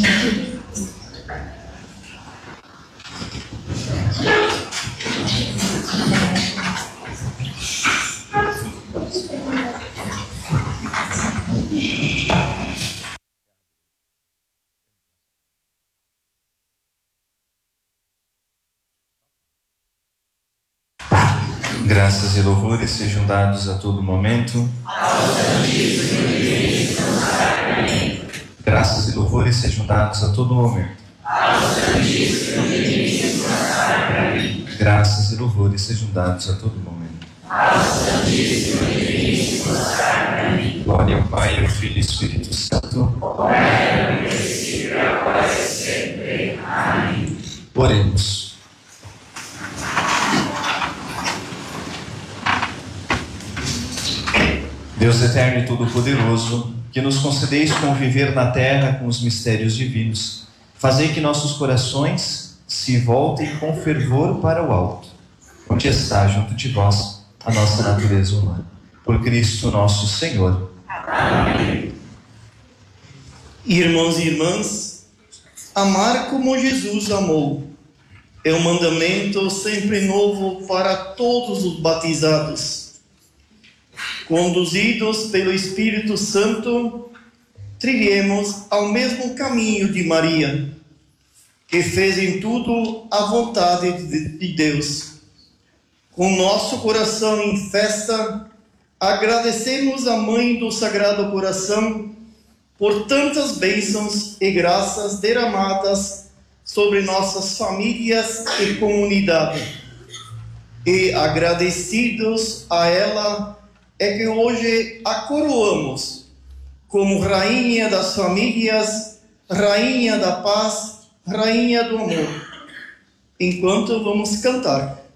Graças e louvores sejam dados a todo momento. Graças e louvores sejam dados a todo momento. Graças e louvores sejam dados a todo momento. Glória ao Pai, ao Filho e ao Espírito Santo. Oremos. Deus eterno e todo-poderoso, que nos concedeis conviver na terra com os mistérios divinos, fazei que nossos corações se voltem com fervor para o alto, onde está junto de vós a nossa natureza humana. Por Cristo nosso Senhor. Amém. Irmãos e irmãs, amar como Jesus amou é um mandamento sempre novo para todos os batizados. Conduzidos pelo Espírito Santo, trilhemos ao mesmo caminho de Maria, que fez em tudo a vontade de Deus. Com nosso coração em festa, agradecemos a Mãe do Sagrado Coração por tantas bênçãos e graças derramadas sobre nossas famílias e comunidade. E agradecidos a ela, é que hoje a coroamos como Rainha das Famílias, Rainha da Paz, Rainha do Amor. Enquanto vamos cantar